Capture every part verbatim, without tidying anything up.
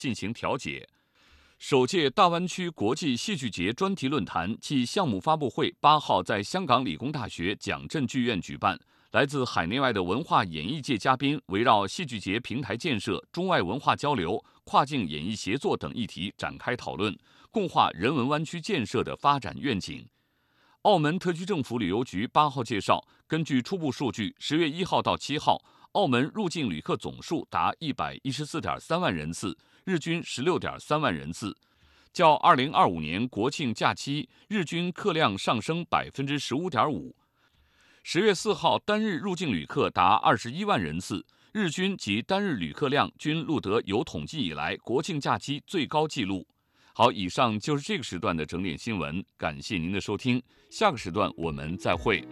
进行调解。首届大湾区国际戏剧节专题论坛暨项目发布会八号在香港理工大学蒋震剧院举办。来自海内外的文化演艺界嘉宾围绕戏剧节平台建设、中外文化交流、跨境演艺协作等议题展开讨论，共话人文湾区建设的发展愿景。澳门特区政府旅游局八号介绍，根据初步数据，十月一号到七号，澳门入境旅客总数达一百一十四点三万人次，日均十六点三万人次，较二零二五年国庆假期日均客量上升百分之十五点五。十月四号单日入境旅客达二十一万人次，日均及单日旅客量均录得有统计以来国庆假期最高纪录。好，以上就是这个时段的整点新闻，感谢您的收听，下个时段我们再会。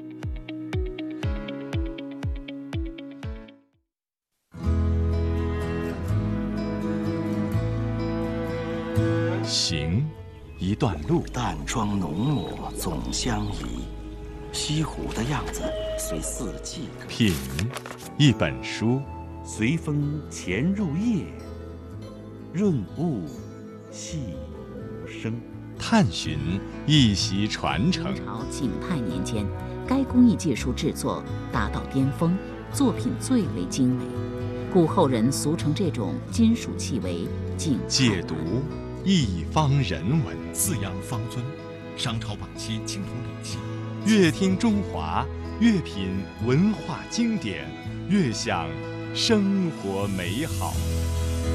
行，一段路， 淡妆浓抹总相宜。西湖的样子随四季歌。 品，一本书， 随风潜入夜，润物细无声。 探寻一席传承。 明朝景泰年间，该工艺技术制作达到巅峰，作品最为精美，故后人俗称这种金属器为景泰。 解读一方人文， 四羊方尊，商朝晚期青铜礼器。 越听中华，越品文化经典，越享生活美好。